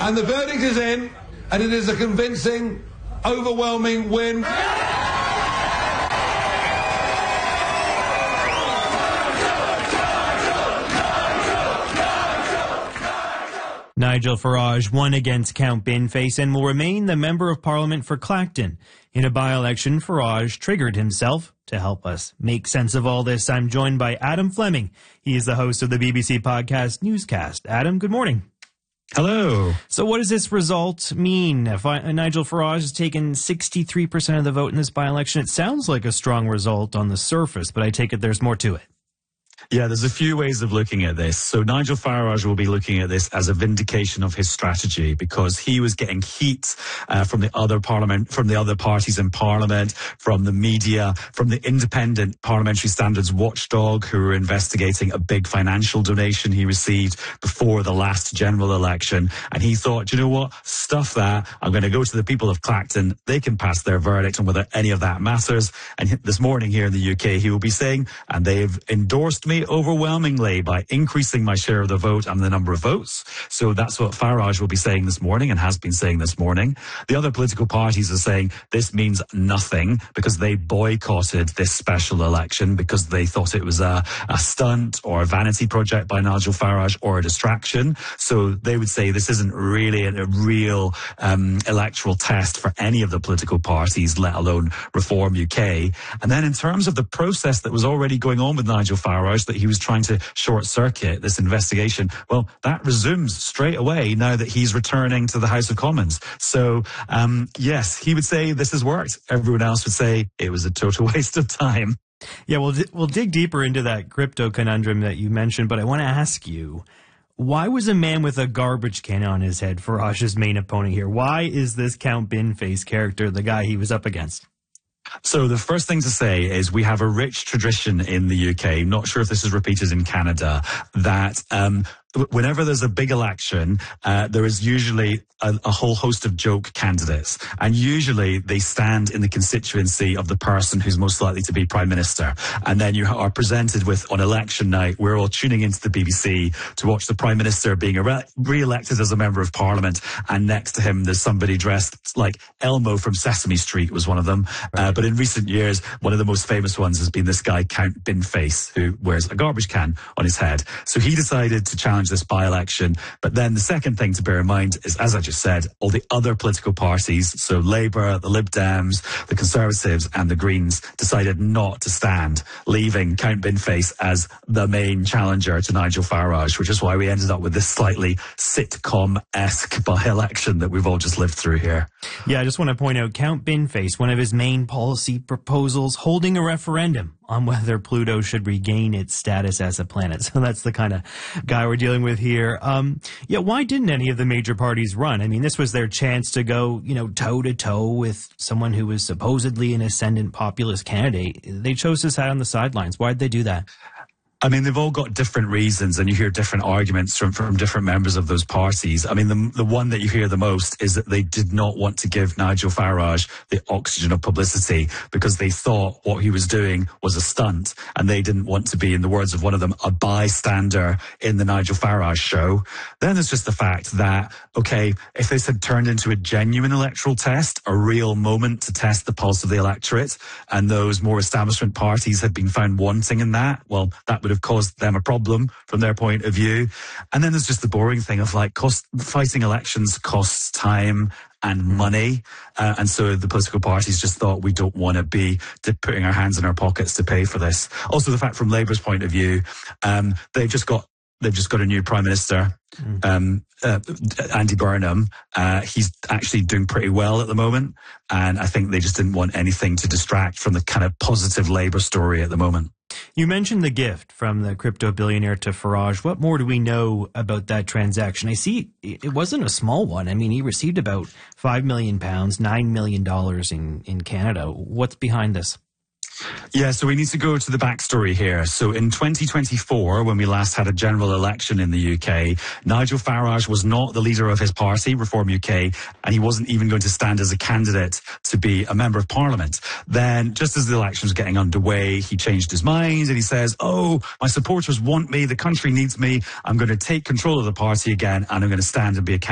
And the verdict is in, and it is a convincing, overwhelming win. Nigel Farage won against Count Binface and will remain the Member of Parliament for Clacton. In a by-election, Farage triggered himself. To help us make sense of all this, I'm joined by Adam Fleming. He is the host of the BBC podcast Newscast. Adam, good morning. Hello. So what does this result mean? If Nigel Farage has taken 63% of the vote in this by-election, it sounds like a strong result on the surface, but I take it there's more to it. Yeah, there's a few ways of looking at this. So Nigel Farage will be looking at this as a vindication of his strategy, because he was getting heat from the other parties in Parliament, from the media, from the independent Parliamentary Standards Watchdog, who were investigating a big financial donation he received before the last general election. And he thought, you know what, stuff that. I'm going to go to the people of Clacton. They can pass their verdict on whether any of that matters. And this morning here in the UK, he will be saying, and they've endorsed me overwhelmingly by increasing my share of the vote and the number of votes. So that's what Farage will be saying this morning and has been saying this morning. The other political parties are saying this means nothing because they boycotted this special election because they thought it was a stunt or a vanity project by Nigel Farage or a distraction. So they would say this isn't really a real electoral test for any of the political parties, let alone Reform UK. And then in terms of the process that was already going on with Nigel Farage, that he was trying to short-circuit this investigation, well, that resumes straight away now that he's returning to the House of Commons. So, yes, he would say this has worked. Everyone else would say it was a total waste of time. Yeah, we'll dig deeper into that crypto conundrum that you mentioned, but I want to ask you, why was a man with a garbage can on his head Farage's main opponent here? Why is this Count Binface character the guy he was up against? So the first thing to say is we have a rich tradition in the UK, not sure if this is repeated in Canada, that whenever there's a big election, there is usually a whole host of joke candidates. And usually they stand in the constituency of the person who's most likely to be Prime Minister. And then you are presented with, on election night, we're all tuning into the BBC to watch the Prime Minister being re-elected as a Member of Parliament. And next to him, there's somebody dressed like Elmo from Sesame Street was one of them. But in recent years, one of the most famous ones has been this guy, Count Binface, who wears a garbage can on his head. So he decided to challenge this by-election. But then the second thing to bear in mind is, as I just said, all the other political parties, so Labour, the Lib Dems, the Conservatives and the Greens, decided not to stand, leaving Count Binface as the main challenger to Nigel Farage, which is why we ended up with this slightly sitcom-esque by-election that we've all just lived through here. Yeah, I just want to point out Count Binface, one of his main policy proposals, holding a referendum on whether Pluto should regain its status as a planet. So that's the kind of guy we're dealing with here. Yeah, why didn't any of the major parties run? I mean, this was their chance to go, toe-to-toe with someone who was supposedly an ascendant populist candidate. They chose to sit on the sidelines. Why did they do that? I mean, they've all got different reasons, and you hear different arguments from different members of those parties. I mean, the one that you hear the most is that they did not want to give Nigel Farage the oxygen of publicity because they thought what he was doing was a stunt, and they didn't want to be, in the words of one of them, a bystander in the Nigel Farage show. Then there's just the fact that, okay, if this had turned into a genuine electoral test, a real moment to test the pulse of the electorate, and those more establishment parties had been found wanting in that, well, that would have caused them a problem from their point of view. And then there's just the boring thing of fighting elections costs time and money. And so the political parties just thought we don't want to be putting our hands in our pockets to pay for this. Also, the fact from Labour's point of view, they've just got a new Prime Minister, Andy Burnham. He's actually doing pretty well at the moment. And I think they just didn't want anything to distract from the kind of positive Labour story at the moment. You mentioned the gift from the crypto billionaire to Farage. What more do we know about that transaction? I see it wasn't a small one. I mean, he received about £5 million, $9 million in Canada. What's behind this? Yeah, so we need to go to the backstory here. So in 2024, when we last had a general election in the UK, Nigel Farage was not the leader of his party, Reform UK, and he wasn't even going to stand as a candidate to be a member of parliament. Then, just as the election was getting underway, he changed his mind and he says, oh, my supporters want me, the country needs me, I'm going to take control of the party again and I'm going to stand and be a candidate.